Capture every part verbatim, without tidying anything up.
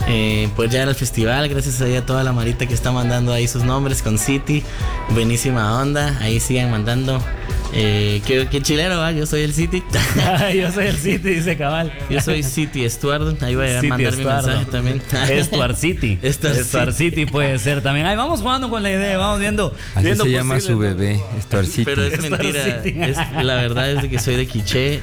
eh, poder llegar al festival. Gracias a, a toda la marita que está mandando ahí sus nombres con City. Buenísima onda. Ahí sigan mandando. Eh, qué, qué chilero, ¿va? Yo soy el City. Yo soy el City, dice cabal. Yo soy City Stuart. Ahí voy a City mandar Stuart. mi mensaje también. Stuart City. Stuart, Stuart City. City puede ser también. Ahí vamos jugando con la idea, vamos viendo. Así viendo se llama su bebé, Stuart City. Pero es mentira. Es, la verdad es de que soy de Quiché.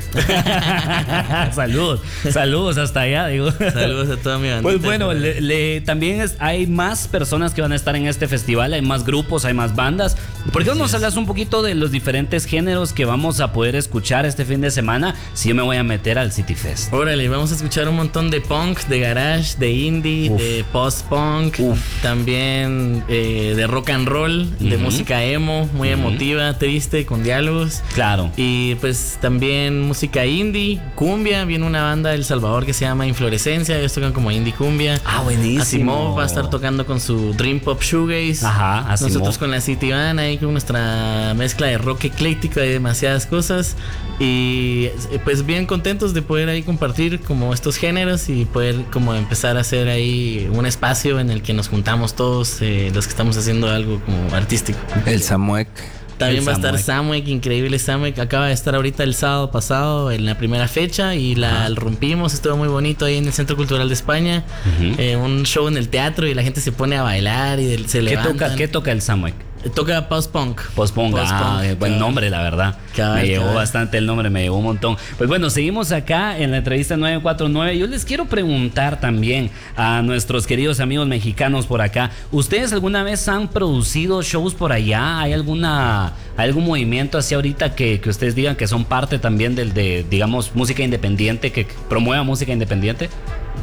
Saludos, saludos hasta allá, digo. Saludos a toda mi bandita. Pues bueno, le, le, también es, hay más personas que van a estar en este festival, hay más grupos, hay más bandas. ¿Por qué no nos hablas un poquito de los diferentes géneros que vamos a poder escuchar este fin de semana si yo me voy a meter al City Fest? Órale, vamos a escuchar un montón de punk, de garage, de indie, Uf. de post-punk, Uf. también eh, de rock and roll, uh-huh. de música emo, muy uh-huh. emotiva, triste, con diálogos. Claro. Y pues también música indie, cumbia. Viene una banda de El Salvador que se llama Inflorescencia. Ellos tocan como indie cumbia. Ah, buenísimo. Asimov va a estar tocando con su Dream Pop Shoegaze. Ajá, Asimov. Nosotros con la City Van ahí con nuestra mezcla de rock ecléctico y demasiadas cosas. Y pues bien contentos de poder ahí compartir como estos géneros y poder como empezar a hacer ahí un espacio en el que nos juntamos todos eh, los que estamos haciendo algo como artístico. El Samuec. También el va a estar Samuec. Samuec, increíble Samuec. Acaba de estar ahorita el sábado pasado en la primera fecha y la uh-huh. rompimos. Estuvo muy bonito ahí en el Centro Cultural de España. Uh-huh. Eh, un show en el teatro y la gente se pone a bailar y se ¿Qué levantan. toca, ¿Qué toca el Samuec? Toca post-punk. Post-punk, post-punk. Ah, buen nombre, la verdad. Cabal, me llevó cabal. bastante el nombre, me llevó un montón. Pues bueno, seguimos acá en la entrevista nueve cuatro nueve. Yo les quiero preguntar también a nuestros queridos amigos mexicanos por acá. ¿Ustedes alguna vez han producido shows por allá? ¿Hay alguna algún movimiento así ahorita que, que ustedes digan que son parte también del de, digamos, música independiente, que promueva música independiente?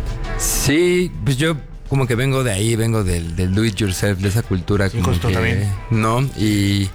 Sí, pues yo... como que vengo de ahí, vengo del, del do it yourself, de esa cultura como justo que, también. ¿no? Y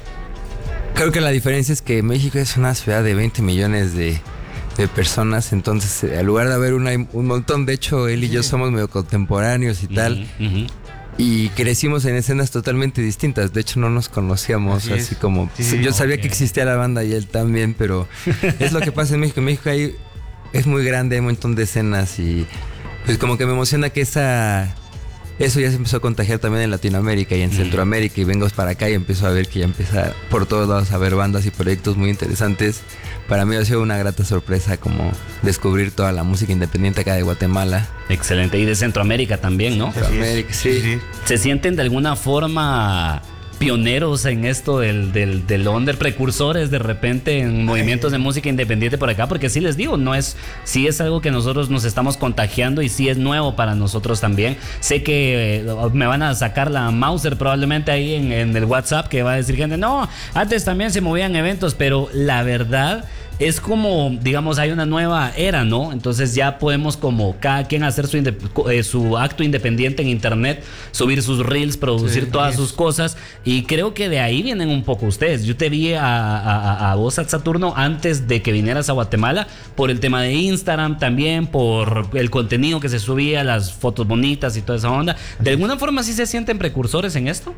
creo que la diferencia es que México es una ciudad de veinte millones de, de personas, entonces en lugar de haber una, un montón, de hecho él y yo somos medio contemporáneos y uh-huh, tal, uh-huh. y crecimos en escenas totalmente distintas, de hecho no nos conocíamos, así, así como, sí, sí, yo sabía okay. que existía la banda y él también, pero es lo que pasa en México, en México hay, es muy grande, hay un montón de escenas y... pues como que me emociona que esa eso ya se empezó a contagiar también en Latinoamérica y en Centroamérica, y vengo para acá y empiezo a ver que ya empieza por todos lados a ver bandas y proyectos muy interesantes. Para mí ha sido una grata sorpresa como descubrir toda la música independiente acá de Guatemala. Excelente, y de Centroamérica también, ¿no? Centroamérica, sí. sí, sí. ¿Se sienten de alguna forma pioneros en esto del, del, del under, precursores de repente en movimientos de música independiente por acá? Porque sí les digo, no es, sí es algo que nosotros nos estamos contagiando y sí es nuevo para nosotros también. Sé que eh, me van a sacar la Mauser probablemente ahí en, en el WhatsApp, que va a decir gente, no, antes también se movían eventos, pero la verdad... es como, digamos, hay una nueva era, ¿no? Entonces ya podemos como cada quien hacer su, indep- eh, su acto independiente en internet, subir sus reels, producir sí, todas es. sus cosas, y creo que de ahí vienen un poco ustedes. Yo te vi a, a, a vos, Saturno, antes de que vinieras a Guatemala, por el tema de Instagram también, por el contenido que se subía, las fotos bonitas y toda esa onda. ¿De alguna forma sí se sienten precursores en esto?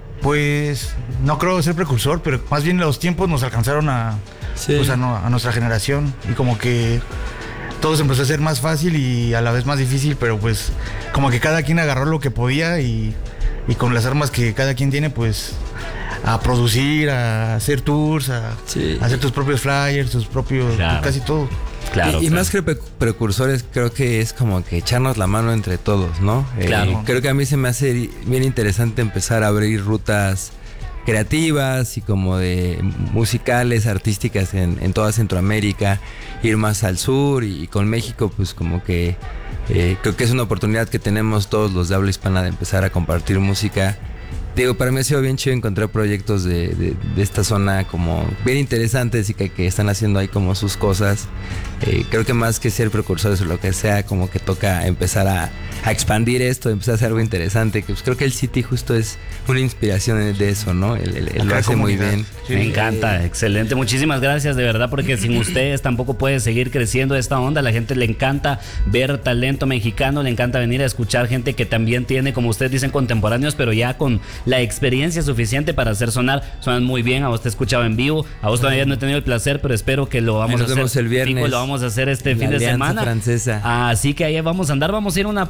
Pues no creo ser precursor, pero más bien los tiempos nos alcanzaron a, sí. pues a, no, a nuestra generación, y como que todo se empezó a hacer más fácil y a la vez más difícil, pero pues como que cada quien agarró lo que podía y, y con las armas que cada quien tiene, pues a producir, a hacer tours, a, sí. a hacer tus propios flyers, tus propios, claro. casi todo. Claro, y, y claro. más que precursores, creo que es como que echarnos la mano entre todos, ¿no? Claro. Eh, creo que a mí se me hace bien interesante empezar a abrir rutas creativas y como de musicales, artísticas en, en toda Centroamérica, ir más al sur, y, y con México pues como que eh, creo que es una oportunidad que tenemos todos los de habla hispana de empezar a compartir música. Digo, para mí ha sido bien chido encontrar proyectos de, de, de esta zona como bien interesantes y que, que están haciendo ahí como sus cosas. Eh, creo que más que ser precursores o lo que sea, como que toca empezar a, a expandir esto, empezar a hacer algo interesante. Que pues creo que el City justo es una inspiración de eso, ¿no? El, el, el lo hace muy bien. Sí, me encanta, eh, excelente. Muchísimas gracias, de verdad, porque sin ustedes tampoco puede seguir creciendo esta onda. A la gente le encanta ver talento mexicano, le encanta venir a escuchar gente que también tiene, como ustedes dicen, contemporáneos, pero ya con la experiencia suficiente para hacer sonar. Suenan muy bien, a vos te he escuchado en vivo, a vos todavía no he tenido el placer, pero espero que lo vamos Nos a hacer el viernes, fijo, lo vamos a hacer este fin de semana francesa. Así que ahí vamos a andar, vamos a ir a una